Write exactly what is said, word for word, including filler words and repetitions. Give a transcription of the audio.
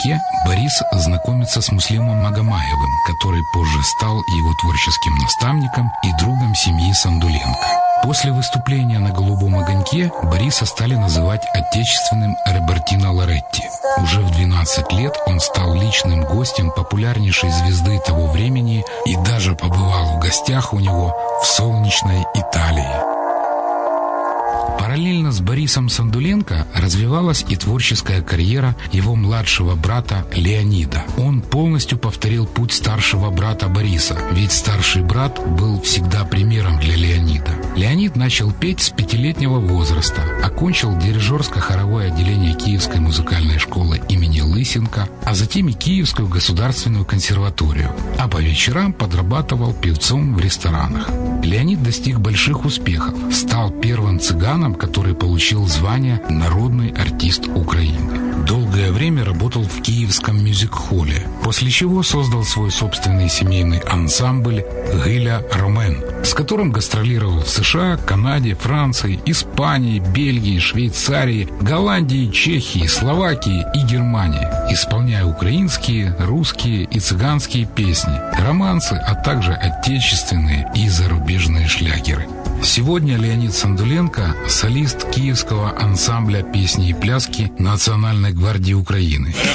огоньке Борис знакомится с Муслимом Магомаевым, который позже стал его творческим наставником и другом семьи Сандуленко. После выступления на «Голубом огоньке» Бориса стали называть отечественным Робертино Лоретти. Уже в двенадцать лет он стал личным гостем популярнейшей звезды того времени и даже побывал в гостях у него в солнечной Италии. Параллельно с Борисом Сандуленко развивалась и творческая карьера его младшего брата Леонида. Он полностью повторил путь старшего брата Бориса, ведь старший брат был всегда примером для Леонида. Леонид начал петь с пятилетнего возраста, окончил дирижерско-хоровое отделение Киевской музыкальной школы имени Лысенко, а затем и Киевскую государственную консерваторию, а по вечерам подрабатывал певцом в ресторанах. Леонид достиг больших успехов, стал первым цыганом, который получил звание «Народный артист Украины». Долгое время работал в Киевском мюзик-холле, после чего создал свой собственный семейный ансамбль «Гиля Ромен», с которым гастролировал в США, Канаде, Франции, Испании, Бельгии, Швейцарии, Голландии, Чехии, Словакии и Германии, исполняя украинские, русские и цыганские песни, романсы, а также отечественные и зарубежные шлягеры. Сегодня Леонид Сандуленко – солист Киевского ансамбля песни и пляски Национальной гвардии Украины.